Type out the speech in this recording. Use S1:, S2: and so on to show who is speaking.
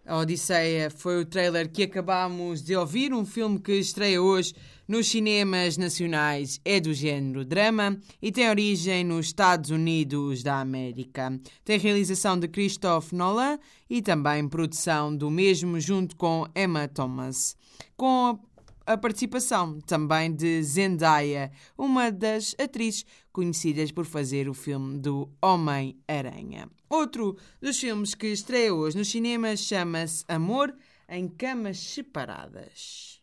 S1: A Odisseia foi o trailer que acabámos de ouvir, um filme que estreia hoje nos cinemas nacionais, é do género drama e tem origem nos Estados Unidos da América. Tem realização de Christopher Nolan e também produção do mesmo junto com Emma Thomas. Com a participação também de Zendaya, uma das atrizes conhecidas por fazer o filme do Homem-Aranha. Outro dos filmes que estreia hoje nos cinemas chama-se Amor em Camas Separadas.